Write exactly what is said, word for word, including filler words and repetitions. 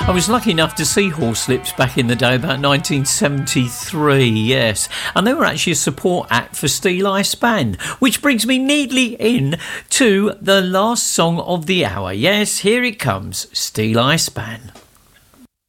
I was lucky enough to see Horslips back in the day, about nineteen seventy-three, yes. And they were actually a support act for Steel Eye Span, which brings me neatly in to the last song of the hour. Yes, here it comes, Steel Eye Span.